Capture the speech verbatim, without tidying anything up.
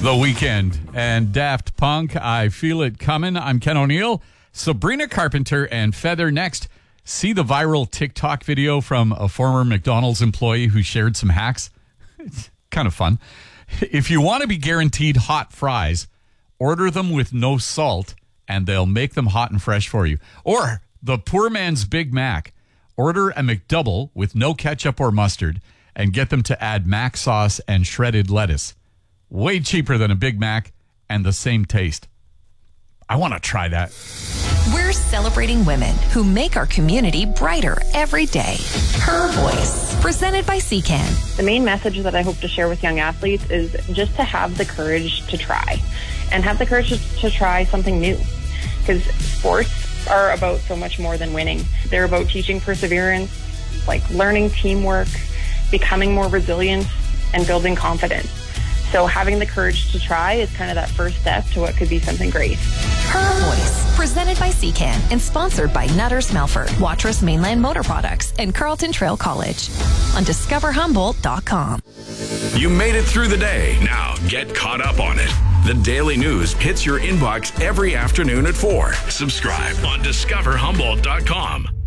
The Weeknd and Daft Punk, I Feel It Coming. I'm Ken O'Neill. Sabrina Carpenter and Feather next. See the viral TikTok video from a former McDonald's employee who shared some hacks? It's kind of fun. If you want to be guaranteed hot fries, order them with no salt and they'll make them hot and fresh for you. Or the poor man's Big Mac. Order a McDouble with no ketchup or mustard and get them to add Mac sauce and shredded lettuce. Way cheaper than a Big Mac and the same taste. I want to try that. We're celebrating women who make our community brighter every day. Her Voice, presented by C C A N. The main message that I hope to share with young athletes is just to have the courage to try and have the courage to, to try something new, because sports are about so much more than winning. They're about teaching perseverance, like learning teamwork, becoming more resilient, and building confidence. So having the courage to try is kind of that first step to what could be something great. Her Voice, presented by C C A N and sponsored by Nutters Melford, Watrous Mainland Motor Products, and Carleton Trail College on discover humboldt dot com. You made it through the day. Now get caught up on it. The Daily News hits your inbox every afternoon at four. Subscribe on discover humboldt dot com.